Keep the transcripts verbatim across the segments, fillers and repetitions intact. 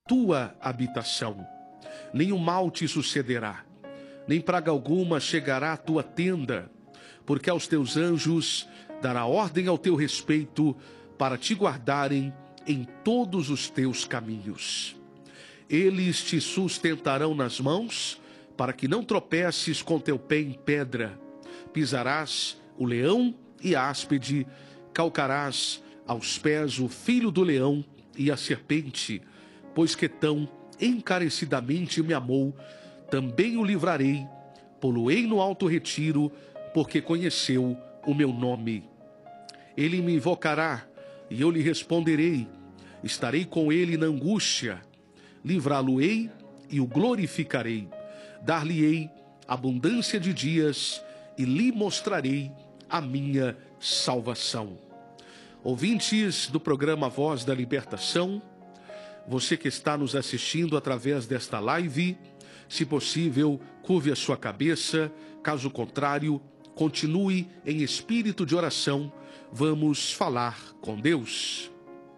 tua habitação. Nenhum mal te sucederá, nem praga alguma chegará à tua tenda, porque aos teus anjos dará ordem ao teu respeito para te guardarem em todos os teus caminhos. Eles te sustentarão nas mãos, para que não tropeces com teu pé em pedra. Pisarás o leão e a áspide, calcarás aos pés o filho do leão e a serpente, pois que tão encarecidamente me amou, também o livrarei, pô-lo-ei no alto retiro, porque conheceu o meu nome. Ele me invocará, e eu lhe responderei. Estarei com ele na angústia, livrá-lo-ei e o glorificarei. Dar-lhe-ei abundância de dias e lhe mostrarei a minha salvação. Ouvintes do programa Voz da Libertação, você que está nos assistindo através desta live, se possível, curve a sua cabeça, caso contrário, continue em espírito de oração, vamos falar com Deus.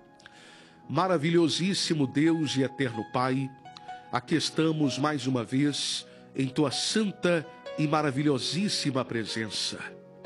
Maravilhosíssimo Deus e eterno Pai, aqui estamos mais uma vez em Tua santa e maravilhosíssima presença.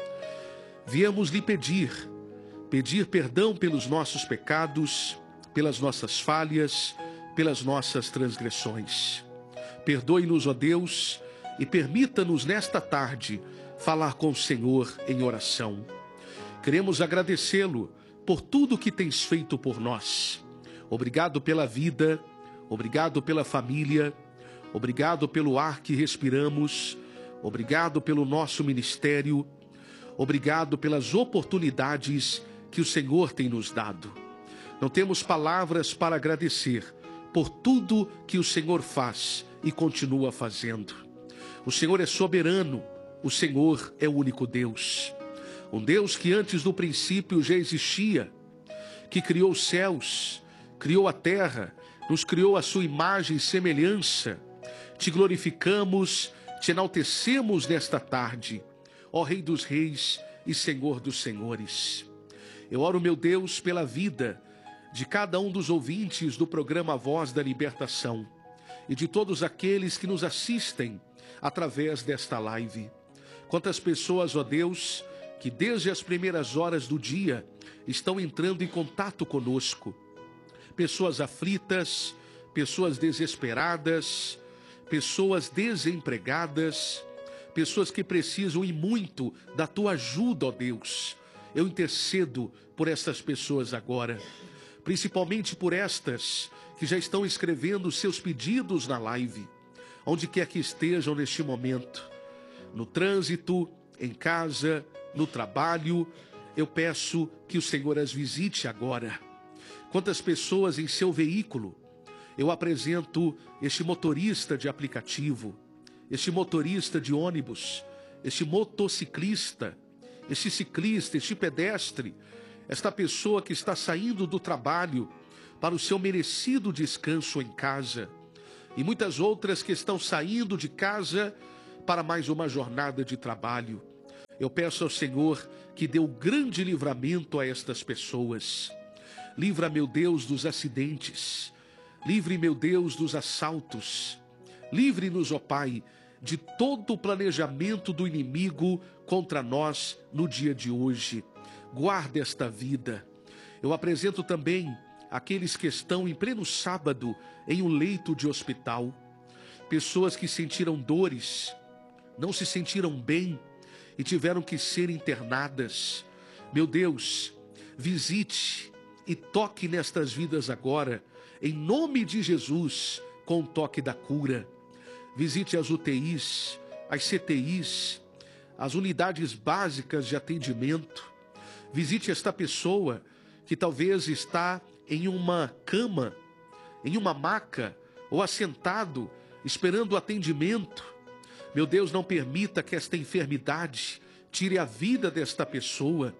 Viemos lhe pedir, pedir perdão pelos nossos pecados, pelas nossas falhas, pelas nossas transgressões. Perdoe-nos, ó Deus, e permita-nos nesta tarde falar com o Senhor em oração. Queremos agradecê-lo por tudo que tens feito por nós. Obrigado pela vida, obrigado pela família, obrigado pelo ar que respiramos, obrigado pelo nosso ministério, obrigado pelas oportunidades que o Senhor tem nos dado. Não temos palavras para agradecer por tudo que o Senhor faz e continua fazendo. O Senhor é soberano, o Senhor é o único Deus. Um Deus que antes do princípio já existia, que criou os céus, criou a terra, nos criou a sua imagem e semelhança. Te glorificamos, te enaltecemos nesta tarde, ó Rei dos Reis e Senhor dos Senhores. Eu oro, meu Deus, pela vida de cada um dos ouvintes do programa Voz da Libertação e de todos aqueles que nos assistem através desta live. Quantas pessoas, ó Deus, que desde as primeiras horas do dia estão entrando em contato conosco. Pessoas aflitas, pessoas desesperadas, pessoas desempregadas, pessoas que precisam e muito da Tua ajuda, ó Deus. Eu intercedo por estas pessoas agora, principalmente por estas que já estão escrevendo seus pedidos na live, onde quer que estejam neste momento, no trânsito, em casa, no trabalho. Eu peço que o Senhor as visite agora. Quantas pessoas em seu veículo, eu apresento este motorista de aplicativo, este motorista de ônibus, este motociclista, este ciclista, este pedestre, esta pessoa que está saindo do trabalho para o seu merecido descanso em casa, e muitas outras que estão saindo de casa para mais uma jornada de trabalho. Eu peço ao Senhor que dê o grande livramento a estas pessoas. Livra, meu Deus, dos acidentes. Livre, meu Deus, dos assaltos. Livre-nos, ó Pai, de todo o planejamento do inimigo contra nós no dia de hoje. Guarda esta vida. Eu apresento também aqueles que estão em pleno sábado em um leito de hospital. Pessoas que sentiram dores, não se sentiram bem e tiveram que ser internadas. Meu Deus, visite e toque nestas vidas agora, em nome de Jesus, com o toque da cura. Visite as U T Is, as C T Is, as unidades básicas de atendimento. Visite esta pessoa que talvez está em uma cama, em uma maca, ou assentado, esperando o atendimento. Meu Deus, não permita que esta enfermidade tire a vida desta pessoa,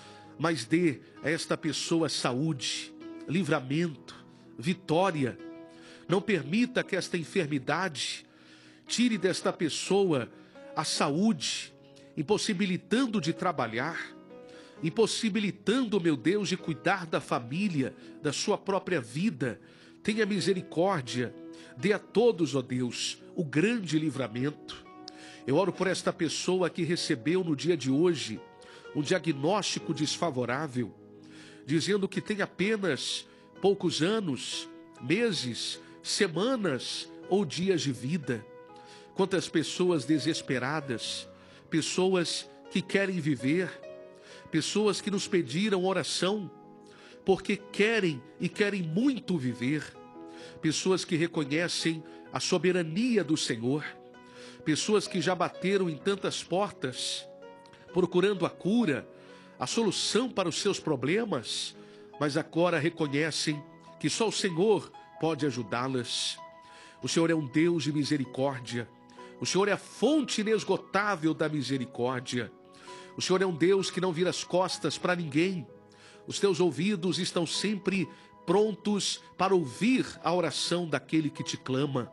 mas dê a esta pessoa saúde, livramento, vitória. Não permita que esta enfermidade tire desta pessoa a saúde, impossibilitando de trabalhar, impossibilitando, meu Deus, de cuidar da família, da sua própria vida. Tenha misericórdia, dê a todos, ó Deus, o grande livramento. Eu oro por esta pessoa que recebeu no dia de hoje um diagnóstico desfavorável, dizendo que tem apenas poucos anos, meses, semanas ou dias de vida. Quantas pessoas desesperadas, pessoas que querem viver, pessoas que nos pediram oração, porque querem e querem muito viver, pessoas que reconhecem a soberania do Senhor, pessoas que já bateram em tantas portas, procurando a cura, a solução para os seus problemas, mas agora reconhecem que só o Senhor pode ajudá-las. O Senhor é um Deus de misericórdia, o Senhor é a fonte inesgotável da misericórdia, o Senhor é um Deus que não vira as costas para ninguém. Os teus ouvidos estão sempre prontos para ouvir a oração daquele que te clama.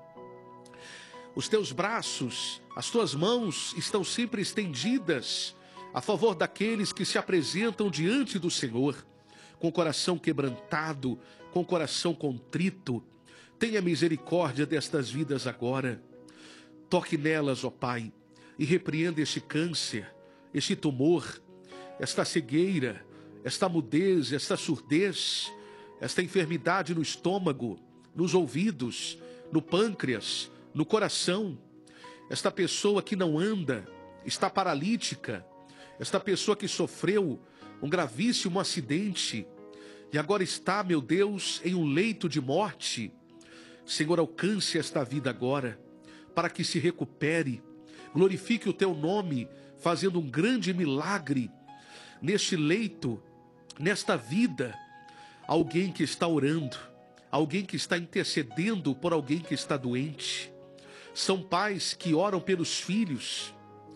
Os teus braços, as tuas mãos estão sempre estendidas a favor daqueles que se apresentam diante do Senhor, com o coração quebrantado, com o coração contrito. Tenha misericórdia destas vidas agora. Toque nelas, ó Pai, e repreenda este câncer, este tumor, esta cegueira, esta mudez, esta surdez, esta enfermidade no estômago, nos ouvidos, no pâncreas, no coração. Esta pessoa que não anda, está paralítica, esta pessoa que sofreu um gravíssimo acidente e agora está, meu Deus, em um leito de morte. Senhor, alcance esta vida agora, para que se recupere. Glorifique o teu nome, fazendo um grande milagre neste leito, nesta vida. Alguém que está orando, alguém que está intercedendo por alguém que está doente. São pais que oram pelos filhos,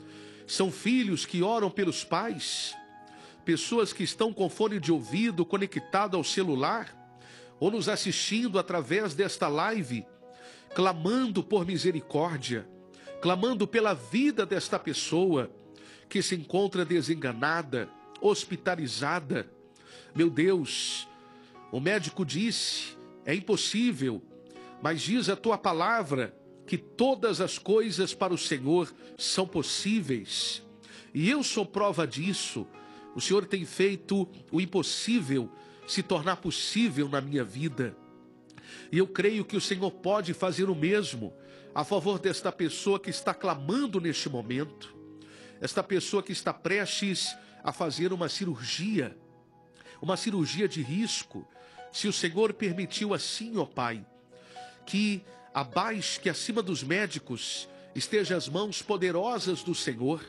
são filhos que oram pelos pais, pessoas que estão com fone de ouvido conectado ao celular, ou nos assistindo através desta live, clamando por misericórdia, clamando pela vida desta pessoa que se encontra desenganada, hospitalizada. Meu Deus, o médico disse, é impossível, mas diz a tua palavra que todas as coisas para o Senhor são possíveis. E eu sou prova disso. O Senhor tem feito o impossível se tornar possível na minha vida. E eu creio que o Senhor pode fazer o mesmo a favor desta pessoa que está clamando neste momento. Esta pessoa que está prestes a fazer uma cirurgia, uma cirurgia de risco. Se o Senhor permitiu assim, ó Pai, que abaixo, que acima dos médicos estejam as mãos poderosas do Senhor,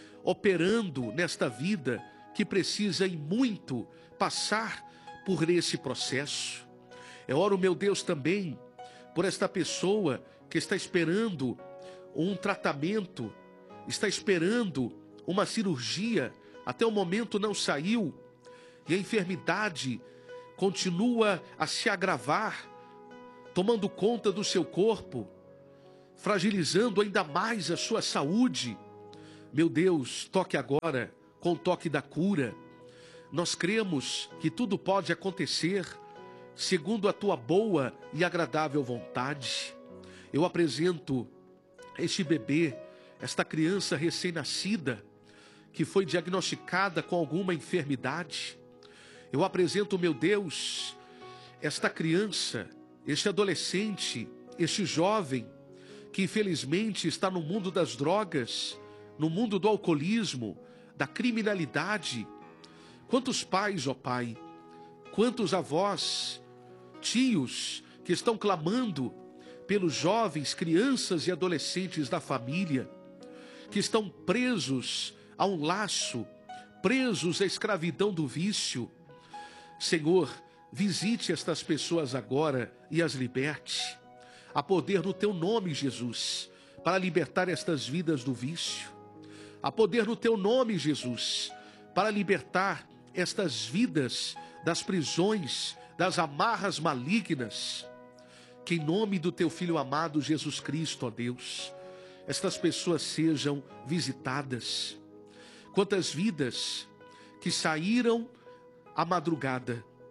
operando nesta vida que precisa e muito passar por esse processo. Eu oro, meu Deus, também por esta pessoa que está esperando um tratamento, está esperando uma cirurgia, até o momento não saiu, e a enfermidade continua a se agravar, tomando conta do seu corpo, fragilizando ainda mais a sua saúde. Meu Deus, toque agora com o toque da cura. Nós cremos que tudo pode acontecer segundo a tua boa e agradável vontade. Eu apresento este bebê, esta criança recém-nascida, que foi diagnosticada com alguma enfermidade. Eu apresento, meu Deus, esta criança, este adolescente, este jovem, que infelizmente está no mundo das drogas, no mundo do alcoolismo, da criminalidade. Quantos pais, ó Pai, quantos avós, tios, que estão clamando pelos jovens, crianças e adolescentes da família, que estão presos a um laço, presos à escravidão do vício. Senhor, visite estas pessoas agora e as liberte. Há poder no teu nome, Jesus, para libertar estas vidas do vício. Há poder no teu nome, Jesus, para libertar estas vidas das prisões, das amarras malignas. Que em nome do teu Filho amado Jesus Cristo, ó Deus, estas pessoas sejam visitadas. Quantas vidas que saíram à madrugada,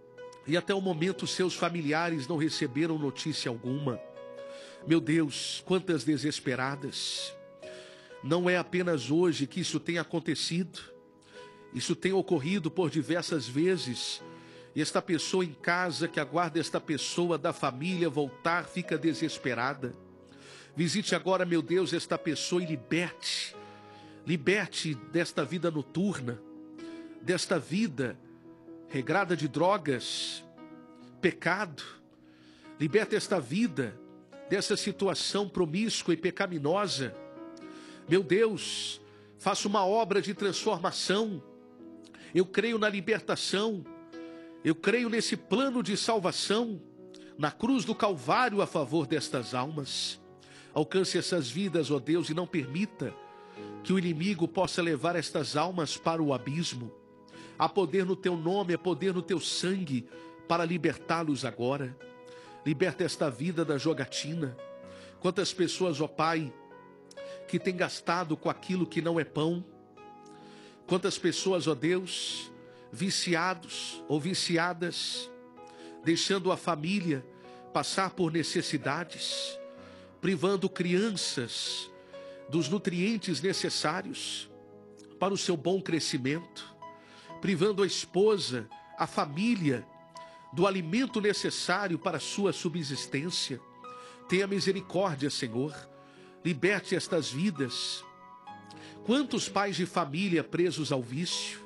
e até o momento seus familiares não receberam notícia alguma. Meu Deus, quantas desesperadas. Não é apenas hoje que isso tem acontecido, isso tem ocorrido por diversas vezes. E esta pessoa em casa que aguarda esta pessoa da família voltar fica desesperada. Visite agora, meu Deus, esta pessoa e liberte, liberte desta vida noturna, desta vida regrada de drogas, pecado. Liberte esta vida dessa situação promíscua e pecaminosa. Meu Deus, faça uma obra de transformação. Eu creio na libertação, eu creio nesse plano de salvação, na cruz do Calvário a favor destas almas. Alcance essas vidas, ó Deus, e não permita que o inimigo possa levar estas almas para o abismo. Há poder no teu nome, há poder no teu sangue para libertá-los agora. Liberta esta vida da jogatina. Quantas pessoas, ó Pai, que têm gastado com aquilo que não é pão. Quantas pessoas, ó Deus, viciados ou viciadas, deixando a família passar por necessidades, privando crianças dos nutrientes necessários para o seu bom crescimento, privando a esposa, a família, do alimento necessário para a sua subsistência. Tenha misericórdia, Senhor, liberte estas vidas. Quantos pais de família presos ao vício?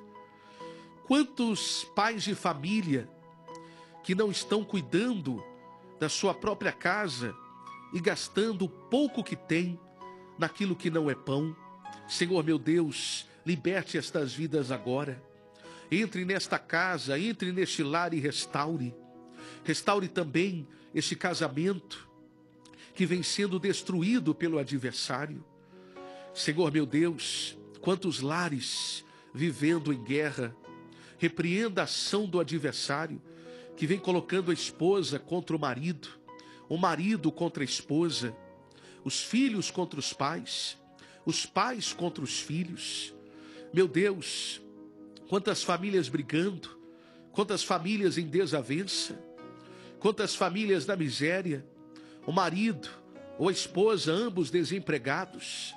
Quantos pais de família que não estão cuidando da sua própria casa e gastando o pouco que tem naquilo que não é pão? Senhor meu Deus, liberte estas vidas agora. Entre nesta casa, entre neste lar e restaure. Restaure também este casamento que vem sendo destruído pelo adversário. Senhor meu Deus, quantos lares vivendo em guerra. Repreenda a ação do adversário que vem colocando a esposa contra o marido, o marido contra a esposa, os filhos contra os pais, os pais contra os filhos. Meu Deus, quantas famílias brigando, quantas famílias em desavença, quantas famílias na miséria, o marido ou a esposa, ambos desempregados.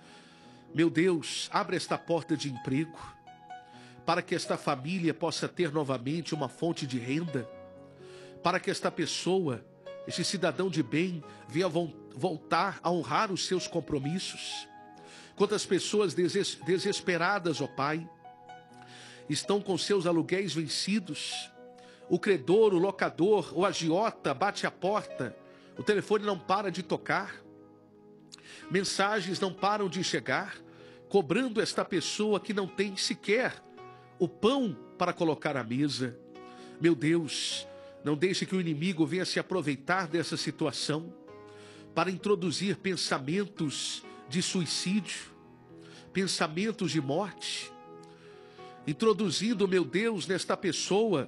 Meu Deus, abre esta porta de emprego, para que esta família possa ter novamente uma fonte de renda, para que esta pessoa, este cidadão de bem, venha voltar a honrar os seus compromissos. Quantas pessoas deses desesperadas, ó Pai, estão com seus aluguéis vencidos, o credor, o locador, o agiota bate a porta, o telefone não para de tocar, mensagens não param de chegar, cobrando esta pessoa que não tem sequer o pão para colocar à mesa. Meu Deus, não deixe que o inimigo venha se aproveitar dessa situação para introduzir pensamentos de suicídio, pensamentos de morte, introduzindo, meu Deus, nesta pessoa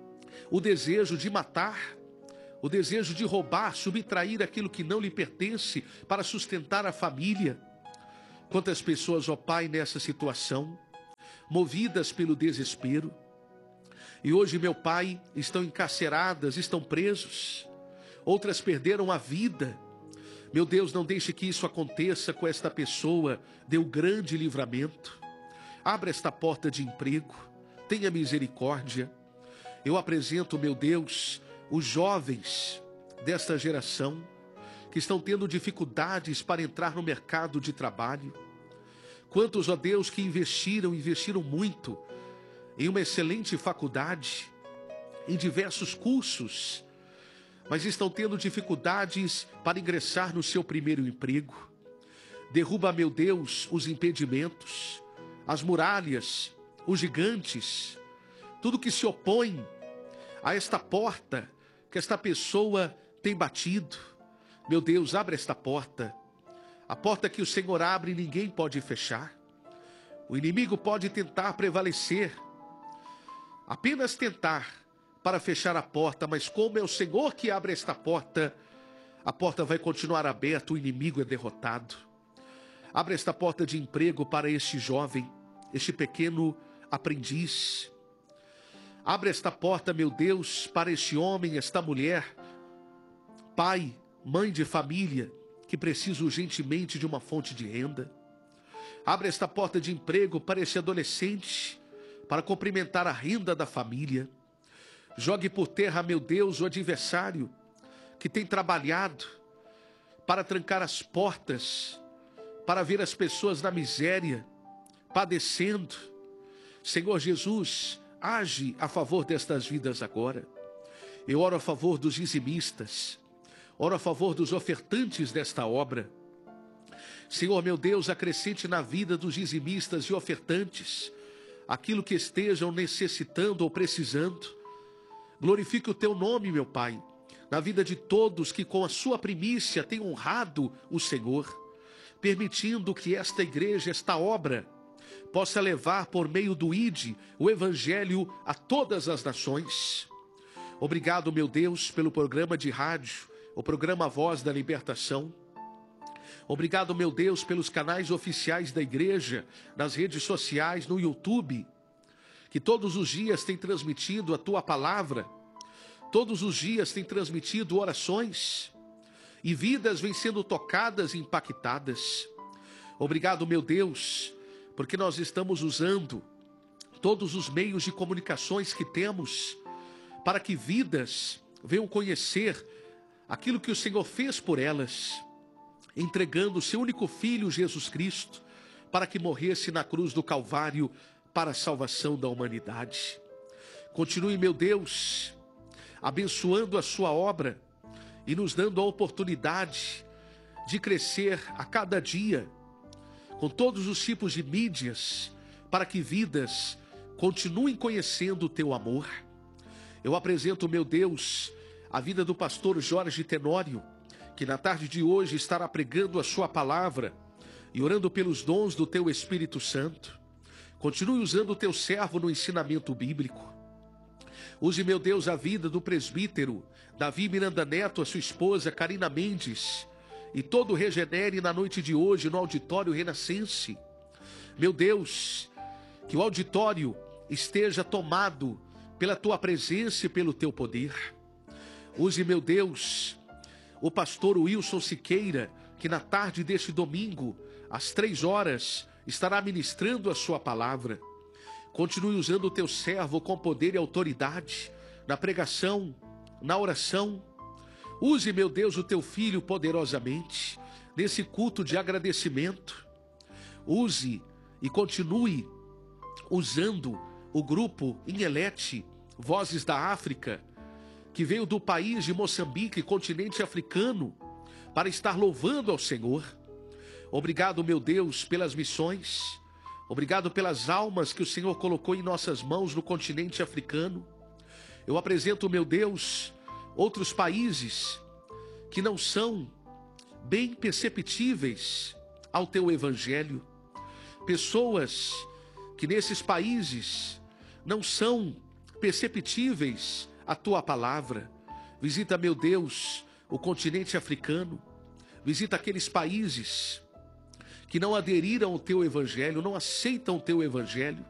o desejo de matar, o desejo de roubar, subtrair aquilo que não lhe pertence para sustentar a família. Quantas pessoas, ó Pai, nessa situação, movidas pelo desespero, e hoje, meu Pai, estão encarceradas, estão presos, outras perderam a vida. Meu Deus, não deixe que isso aconteça com esta pessoa, dê um grande livramento. Abra esta porta de emprego, tenha misericórdia. Eu apresento, meu Deus, os jovens desta geração que estão tendo dificuldades para entrar no mercado de trabalho. Quantos, ó Deus, que investiram, investiram muito em uma excelente faculdade, em diversos cursos, mas estão tendo dificuldades para ingressar no seu primeiro emprego. Derruba, meu Deus, os impedimentos, as muralhas, os gigantes, tudo que se opõe a esta porta que esta pessoa tem batido. Meu Deus, abre esta porta. A porta que o Senhor abre, ninguém pode fechar. O inimigo pode tentar prevalecer, apenas tentar para fechar a porta, mas como é o Senhor que abre esta porta, a porta vai continuar aberta, o inimigo é derrotado. Abre esta porta de emprego para este jovem, este pequeno aprendiz. Abre esta porta, meu Deus, para este homem, esta mulher, pai, mãe de família, que precisa urgentemente de uma fonte de renda. Abre esta porta de emprego para este adolescente, para complementar a renda da família. Jogue por terra, meu Deus, o adversário que tem trabalhado para trancar as portas, para ver as pessoas na miséria, padecendo. Senhor Jesus, age a favor destas vidas agora. Eu oro a favor dos dizimistas, oro a favor dos ofertantes desta obra. Senhor, meu Deus, acrescente na vida dos dizimistas e ofertantes aquilo que estejam necessitando ou precisando. Glorifique o teu nome, meu Pai, na vida de todos que com a sua primícia têm honrado o Senhor, permitindo que esta igreja, esta obra, possa levar por meio do I D o Evangelho a todas as nações. Obrigado, meu Deus, pelo programa de rádio, o programa Voz da Libertação. Obrigado, meu Deus, pelos canais oficiais da igreja, nas redes sociais, no YouTube, que todos os dias tem transmitido a tua palavra, todos os dias tem transmitido orações, e vidas vêm sendo tocadas e impactadas. Obrigado, meu Deus, porque nós estamos usando todos os meios de comunicações que temos para que vidas venham conhecer aquilo que o Senhor fez por elas, entregando o seu único Filho, Jesus Cristo, para que morresse na cruz do Calvário para a salvação da humanidade. Continue, meu Deus, abençoando a sua obra e nos dando a oportunidade de crescer a cada dia com todos os tipos de mídias, para que vidas continuem conhecendo o teu amor. Eu apresento, meu Deus, a vida do pastor Jorge Tenório, que na tarde de hoje estará pregando a sua palavra e orando pelos dons do teu Espírito Santo. Continue usando o teu servo no ensinamento bíblico. Use, meu Deus, a vida do presbítero Davi Miranda Neto, a sua esposa Karina Mendes, e todo o Regenere na noite de hoje no auditório Renascense. Meu Deus, que o auditório esteja tomado pela tua presença e pelo teu poder. Use, meu Deus, o pastor Wilson Siqueira, que na tarde deste domingo, às três horas, estará ministrando a sua palavra. Continue usando o teu servo com poder e autoridade, na pregação, na oração. Use, meu Deus, o teu filho poderosamente, nesse culto de agradecimento. Use e continue usando o grupo Inhelete, Vozes da África, que veio do país de Moçambique, continente africano, para estar louvando ao Senhor. Obrigado, meu Deus, pelas missões. Obrigado pelas almas que o Senhor colocou em nossas mãos no continente africano. Eu apresento, meu Deus, outros países que não são bem perceptíveis ao teu evangelho. Pessoas que nesses países não são perceptíveis à tua palavra. Visita, meu Deus, o continente africano. Visita aqueles países que não aderiram ao teu evangelho, não aceitam o teu evangelho.